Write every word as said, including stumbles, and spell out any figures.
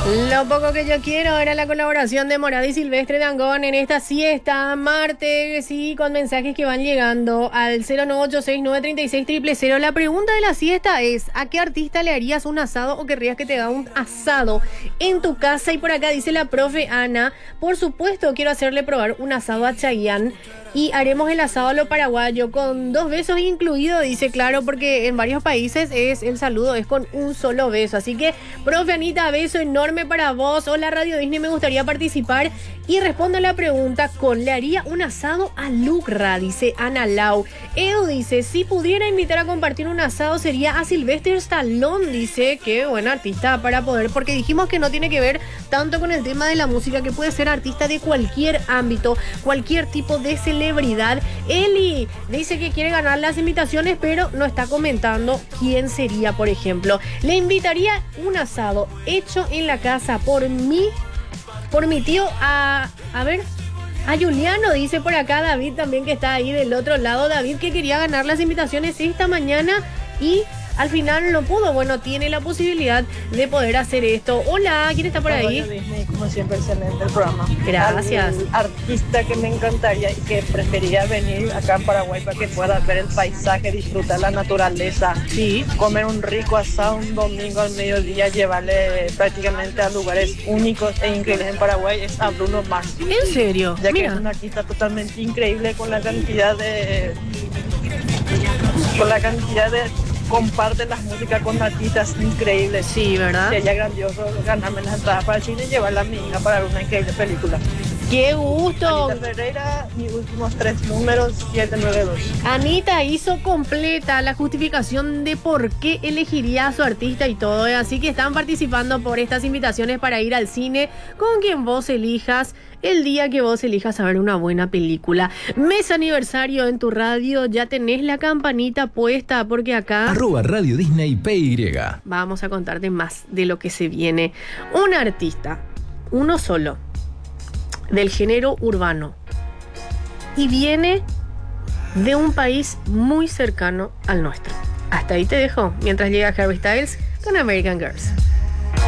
Lo poco que yo quiero era la colaboración de Morada y Silvestre Dangond en esta siesta martes, sí, con mensajes que van llegando al cero nueve ocho seis nueve tres seis cero cero cero. La pregunta de la siesta es: ¿a qué artista le harías un asado o querrías que te haga un asado en tu casa? Y por acá dice la profe Ana: por supuesto, quiero hacerle probar un asado a Chayanne y haremos el asado a lo paraguayo con dos besos incluido, dice, claro, porque en varios países es el saludo es con un solo beso. Así que, profe Anita, beso enorme para vos. Hola Radio Disney, me gustaría participar y respondo a la pregunta con: ¿le haría un asado a Lucra? Dice Ana Lau. Edu dice: si pudiera invitar a compartir un asado sería a Sylvester Stallone. Dice: qué buen artista para poder, porque dijimos que no tiene que ver tanto con el tema de la música, que puede ser artista de cualquier ámbito, cualquier tipo de celebridad. Eli dice que quiere ganar las invitaciones, pero no está comentando quién sería, por ejemplo. Le invitaría un asado hecho en la casa por mí, por mi tío, a, a ver, a Juliano, dice por acá David también, que está ahí del otro lado. David, que quería ganar las invitaciones esta mañana y al final no pudo. Bueno, tiene la posibilidad de poder hacer esto. Hola, ¿quién está por ahí? Disney, como siempre, excelente el programa. Gracias. Al artista que me encantaría y que preferiría venir acá en Paraguay para que pueda ver el paisaje, disfrutar la naturaleza, sí, comer un rico asado un domingo al mediodía, llevarle prácticamente a lugares únicos e increíbles en Paraguay, es a Bruno Mars. ¿En serio? Ya que Mira, es un artista totalmente increíble con la cantidad de... con la cantidad de... comparte las músicas con artistas increíbles. Sí, ¿verdad? Sería grandioso ganarme las entradas para Chile y llevarla a mi hija para ver una increíble película. ¡Qué gusto! Anita Ferreira, mis últimos tres números, siete nueve dos. Anita hizo completa la justificación de por qué elegiría a su artista y todo, así que están participando por estas invitaciones para ir al cine con quien vos elijas, el día que vos elijas a ver una buena película. Mes aniversario en tu radio, ya tenés la campanita puesta, porque acá Arroba Radio Disney P Y. vamos a contarte más de lo que se viene. Un artista, uno solo, del género urbano, y viene de un país muy cercano al nuestro. Hasta ahí te dejo, mientras llega Harry Styles con American Girls.